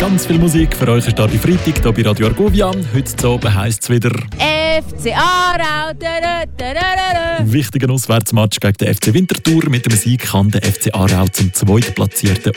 Ganz viel Musik für euch Start Freitag hier bei Radio Argovia. Heute Abend heisst es wieder FC Aarau. wichtiger Auswärtsmatch gegen den FC Winterthur. Mit dem Sieg kann der FC Aarau zum zweitplatzierten